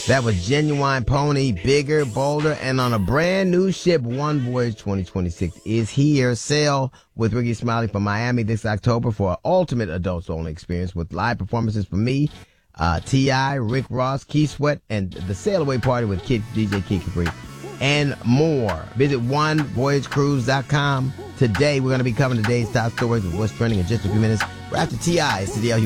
That was Genuine Pony, bigger, bolder, and on a brand new ship. One Voyage 2026 is here. Sail with Ricky Smiley from Miami this October for an ultimate adults-only experience with live performances from me, T.I., Rick Ross, Keith Sweat, and the Sail Away Party with DJ Kid Capri, and more. Visit onevoyagecruise.com today. We're going to be covering today's top stories with what's trending in just a few minutes. Right after T.I. It's the